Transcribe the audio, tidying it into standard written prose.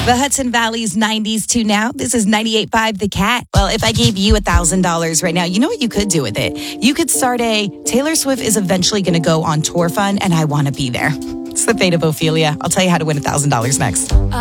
The Hudson Valley's 90s to now. This is 98.5 The Cat. Well, if I gave you $1,000 right now, you know what you could do with it? You could start a Taylor Swift is eventually going to go on tour fund, and I want to be there. It's the fate of Ophelia. I'll tell you how to win $1,000 next.